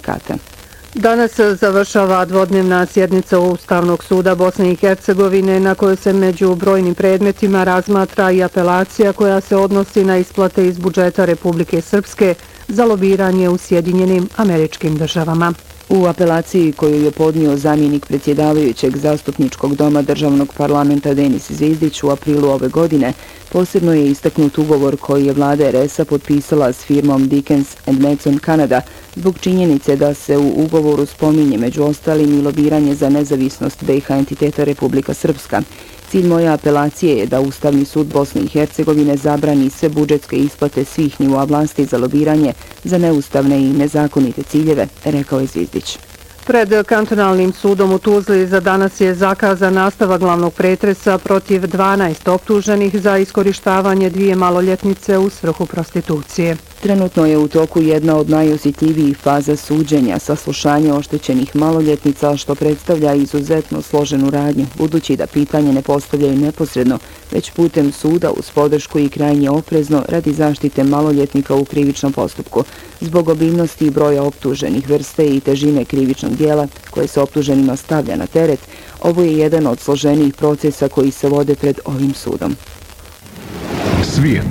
sindikata. Danas završava dvodnevna sjednica Ustavnog suda Bosne i Hercegovine na kojoj se među brojnim predmetima razmatra i apelacija koja se odnosi na isplate iz budžeta Republike Srpske za lobiranje u Sjedinjenim Američkim Državama. U apelaciji koju je podnio zamjenik predsjedavajućeg zastupničkog doma državnog parlamenta Denis Zvizdić u aprilu ove godine, posebno je istaknut ugovor koji je vlada RS-a potpisala s firmom Dickens & Madson Canada zbog činjenice da se u ugovoru spominje među ostalim i lobiranje za nezavisnost BiH entiteta Republika Srpska. Cilj moje apelacije je da Ustavni sud Bosne i Hercegovine zabrani sve budžetske isplate svih nivoa vlasti za lobiranje za neustavne i nezakonite ciljeve, rekao je Zvizdić. Pred kantonalnim sudom u Tuzli za danas je zakazan nastavak glavnog pretresa protiv 12 optuženih za iskorištavanje 2 maloljetnice u svrhu prostitucije. Trenutno je u toku jedna od najosjetljivijih faza suđenja, saslušanje oštećenih maloljetnica, što predstavlja izuzetno složenu radnju, budući da pitanje ne postavljaju neposredno, već putem suda uz podršku i krajnje oprezno radi zaštite maloljetnika u krivičnom postupku. Zbog obimnosti broja optuženih, vrste i težine krivičnog dijela koje se optuženima stavlja na teret, ovo je jedan od složenijih procesa koji se vode pred ovim sudom. Svijet.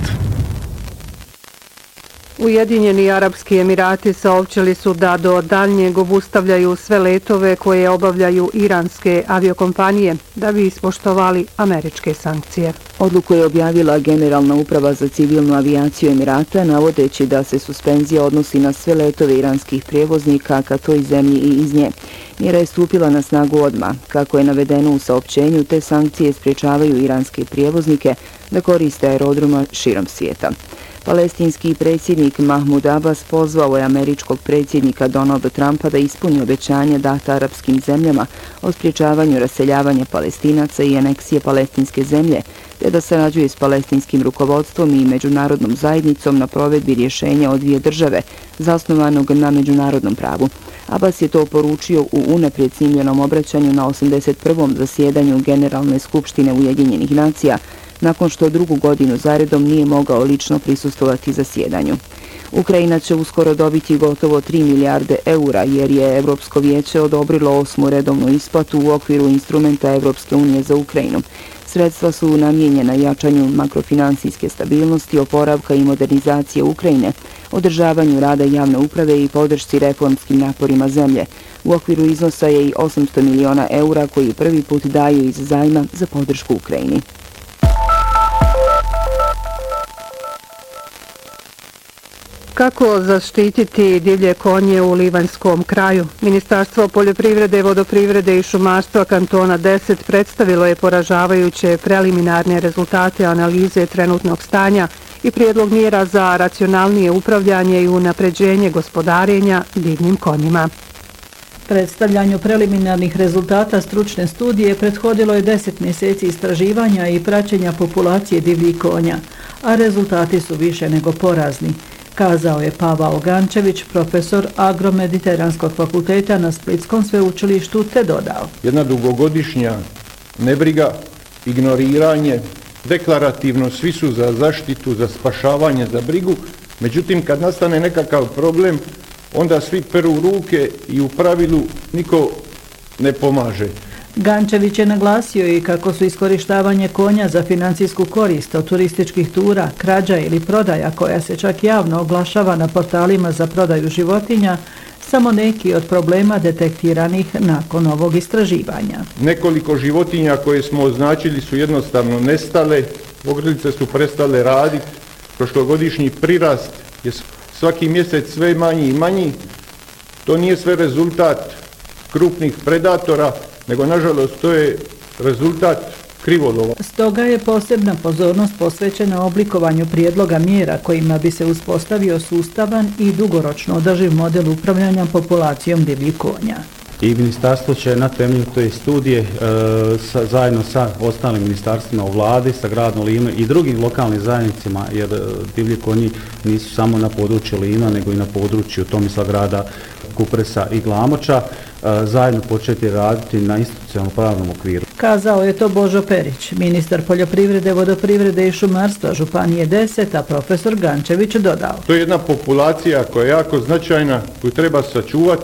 Ujedinjeni Arapski Emirati saopćili su da do daljnjeg obustavljaju sve letove koje obavljaju iranske aviokompanije da bi ispoštovali američke sankcije. Odluku je objavila Generalna uprava za civilnu avijaciju Emirata, navodeći da se suspenzija odnosi na sve letove iranskih prijevoznika ka toj zemlji i iz nje. Mjera je stupila na snagu odmah. Kako je navedeno u saopćenju, te sankcije sprječavaju iranske prijevoznike da koriste aerodroma širom svijeta. Palestinski predsjednik Mahmud Abbas pozvao je američkog predsjednika Donalda Trumpa da ispuni obećanje data arapskim zemljama o sprječavanju raseljavanja Palestinaca i aneksije palestinske zemlje, te da sarađuje s palestinskim rukovodstvom i međunarodnom zajednicom na provedbi rješenja o 2 države, zasnovanog na međunarodnom pravu. Abbas je to poručio u unaprijed snimljenom obraćanju na 81. zasjedanju Generalne skupštine Ujedinjenih nacija, nakon što 2. godinu zaredom nije mogao lično prisustvovati zasjedanju. Ukrajina će uskoro dobiti gotovo 3 milijarde eura jer je Europsko vijeće odobrilo 8. redovnu isplatu u okviru instrumenta Europske unije za Ukrajinu. Sredstva su namijenjena jačanju makrofinansijske stabilnosti, oporavka i modernizacije Ukrajine, održavanju rada javne uprave i podršci reformskim naporima zemlje. U okviru iznosa je i 800 miliona eura koji prvi put daju iz zajma za podršku Ukrajini. Kako zaštititi divlje konje u Livanjskom kraju? Ministarstvo poljoprivrede, vodoprivrede i šumarstva kantona 10 predstavilo je poražavajuće preliminarne rezultate analize trenutnog stanja i prijedlog mjera za racionalnije upravljanje i unapređenje gospodarenja divljim konjima. Predstavljanju preliminarnih rezultata stručne studije prethodilo je 10 mjeseci istraživanja i praćenja populacije divljih konja, a rezultati su više nego porazni, kazao je Pavao Gančević, profesor Agromediteranskog fakulteta na Splitskom sveučilištu, te dodao. Jedna dugogodišnja nebriga, ignoriranje, deklarativno svi su za zaštitu, za spašavanje, za brigu, međutim kad nastane nekakav problem, onda svi peru ruke i u pravilu niko ne pomaže. Gančević je naglasio i kako su iskorištavanje konja za financijsku korist od turističkih tura, krađa ili prodaja koja se čak javno oglašava na portalima za prodaju životinja samo neki od problema detektiranih nakon ovog istraživanja. Nekoliko životinja koje smo označili su jednostavno nestale, ogrlice su prestale raditi, prošlogodišnji prirast je svaki mjesec sve manji i manji. To nije sve rezultat krupnih predatora, nego nažalost to je rezultat krivolova. Stoga je posebna pozornost posvećena oblikovanju prijedloga mjera kojima bi se uspostavio sustavan i dugoročno održiv model upravljanja populacijom divljih konja. I ministarstvo će na temelju te studije zajedno sa ostalim ministarstvima u vladi, sa gradom Livno i drugim lokalnim zajednicama, jer divlji konji nisu samo na području Livna, nego i na području Tomislavgrada, Kupresa i Glamoča, zajedno početi raditi na institucionalnom pravnom okviru. Kazao je to Božo Perić, ministar poljoprivrede, vodoprivrede i šumarstva Županije 10, a profesor Gančević dodao. To je jedna populacija koja je jako značajna, koju treba sačuvati